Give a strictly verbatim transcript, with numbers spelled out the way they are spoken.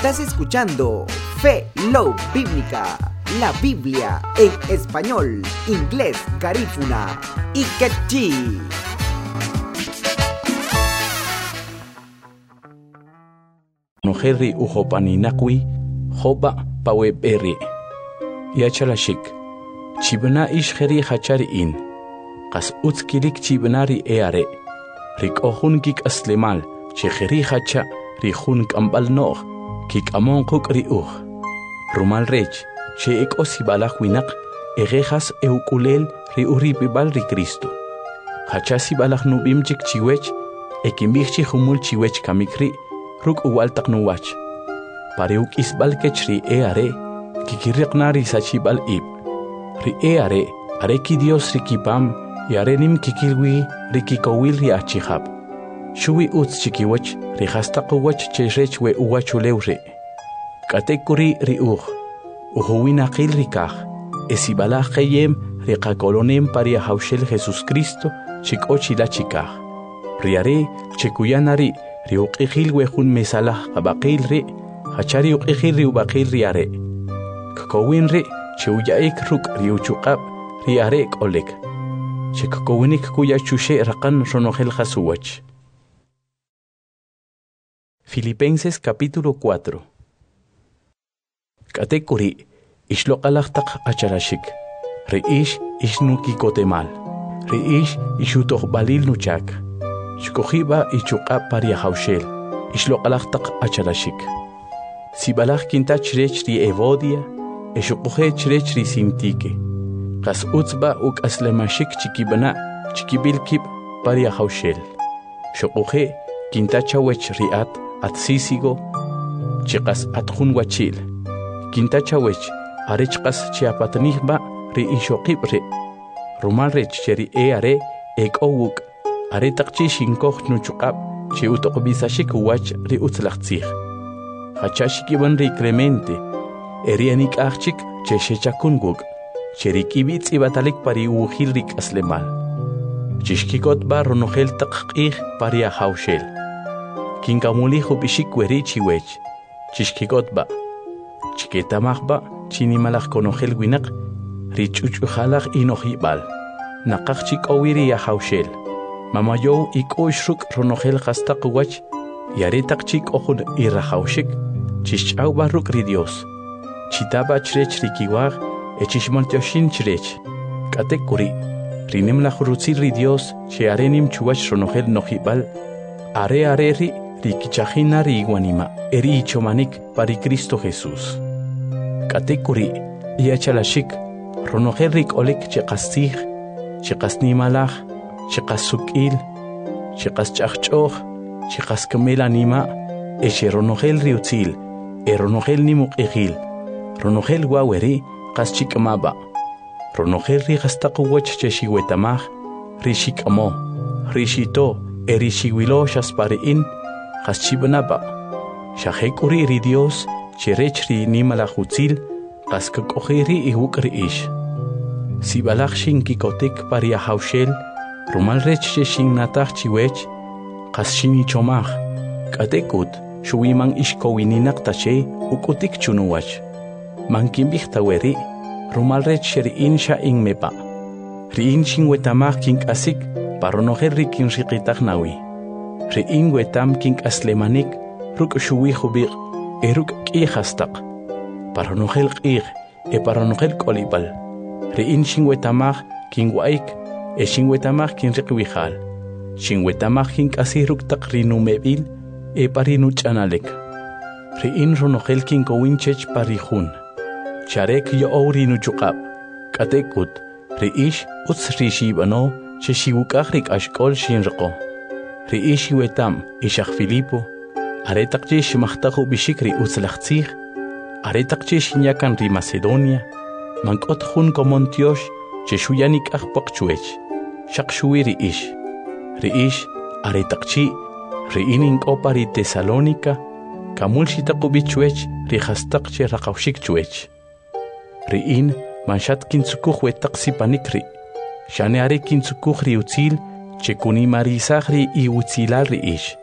Estás escuchando Fe Love Bíblica, la Biblia en español, inglés, garífuna y quechí. Nujeri ujopaninakwi, joba paweberi. Yachalashik. Chibna ishgeri hachari in. Qas utskilik chibnari eare. Rik ohun kik aslemal, chegeri hacha, rihun kambal nog, kik amon kuk riuch. Rumal rech, che ek osibalach winak, egejas eukulel riuribibal ri Cristo. Hachasi balach nubim chik chiwech, ekimbichi humul chiwech kamikri, ruk uwaltak nuwach. Pariuk isbal kechri eare, kikiriqnari sachibal ib. Ri eare, are ki Dios rikipam, yarenim kikilwi rikikowil riachihab. Shui uts chikiwach, rihastaqwach cherech we uwachulewre. Katekuri riuch, uhuwinaqil rikaj, esibalaj kayem rikakolonem paria haushel Jesus Cristo, chikochila chikaj. Riare, chekuyanari, riuqijil wehun mesalah abaqil ri, hachari uqijil riubaqil riare. Kakowin ri, cheuyaik ruk riuchuqab, riare kolek. Chekakowinik kuya chushe raqan ronojel jasuwach. Filipenses capítulo cuatro. Katekuri, ishloqalaqtaq acharashik. Reish ishnuki kotemal. Reish ishutoq balil nuchak. Shkojiba ichuqab paria haushel. Ishloqalaqtaq acharashik. Sibalaj kintach rech ri evodia, eshuquje chrech ri simtike. Qas utzba uk aslemashik chikibana, chikibilkib paria haushel. Shuquje kintachawech riat at sisigo, chiqas atjun wachil. Kintachawech arechqas chiapatnihba ri ishoqibre. Rumalrech cheri eare ek owuk, aretaqchi shinkoj nuchuqab, chi utoqbisashik wach ri utzlaqtzij. Hachashikiban ri Clemente, erianik achik che shechakunguk, cherikibitz ibatalik pari ujil rik aslemal. Chishkikot ba ronojel taqqih paria haushel. Kinkamuliju bishik werichi wech, chishkikot ba. Chiketamaj ba, chinimalaj konojel winak, richuchujalaj inojibal. Naqaqchik owiri ya haushel. Mamayow ikoishruk ronojel qastaq wach, yaretaqchik ojun irrahaushik, chishchaw barruk ri Dios. Chitaba chrech rikiwaj, echishmaltioshin chrech. Katekuri, rinem la rutzil ri Dios, che arenim chuwach ronojel nojibal, are are ri, rikichajina ri iguanima, eri ichomanik pari Cristo Jesús. Katekuri, iachalashik, ronojel rik olek cheqastij, cheqasnimalaj, cheqasukil, cheqaschachchoj, cheqaskamel anima, eche ronojel riutzil, e ronojel nimuk egil, ronojel waweri, qaschikmaba, ronojel ri gastaqwach cheshiwetamaj, rishikamo, rishito, erishiwilo shaspariin, qaschibnaba, shajekuri ri Dios, cherechri nimalajutzil, qaskakojeri ihukri ish. Sibalaj shinkikotek paria haushel, rumalrech cheshinnataj chiwech, qaschinichomaj, katekut, shuwiman ishkowininak tache, ukutik chunuwach. Mankimbij taweri, rumalrech sheriin sha inmepa. Riin shinwetamaj kink asik, paronojel rikin riqitaj nawi. Riin wetam kink aslemanik, ruk shuwi jubir, eruk kihastaq. Paronojel qih, e paronojel kolibal. Riin shinwetamaj kin waik, e shinwetamaj kin riqwijal. Shinwetamaj kink asiruk taq rinumebil, e parinuchanalek. Riin ronojel kin kowinchech parijun. Charek yo ori nuchuqab, katekut, riish utz rishibano, cheshiwukajrik ashkol shinrqo. Riish wetam, ishak Filipo, aretaqchish mahtahu bishikri utzlachtzij, aretaqchish nyakan ri Macedonia, mankot jun komontiosh, cheshuyanik ajpaqchuech, shakshui riish. Riish, aretaqchi, riinin kopari Tesalónica, kamulshitaqubichuech, rihastaqche raqawshikchuech. Riin, manshat kintsukuj wetaqsipanikri, shaneare kintsukuj riutzil, chekunimarizajri iutzilal riish.